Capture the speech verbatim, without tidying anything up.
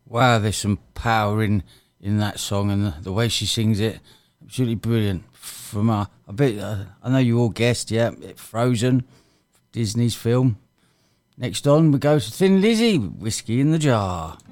Wow, there's some power in, in that song, and the, the way she sings it, absolutely brilliant. From uh, I bet uh, I know you all guessed, yeah, Frozen, Disney's film. Next on, we go to Thin Lizzy, Whiskey in the Jar.